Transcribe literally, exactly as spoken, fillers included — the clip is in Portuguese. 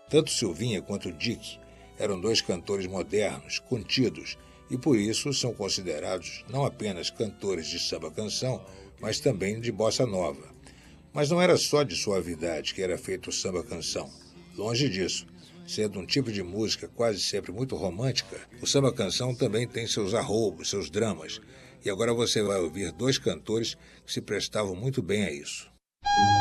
Tanto Silvinha quanto Dick eram dois cantores modernos, contidos, e por isso são considerados não apenas cantores de samba-canção, mas também de bossa nova. Mas não era só de suavidade que era feito o samba-canção. Longe disso. Sendo um tipo de música quase sempre muito romântica, o samba-canção também tem seus arroubos, seus dramas. E agora você vai ouvir dois cantores que se prestavam muito bem a isso.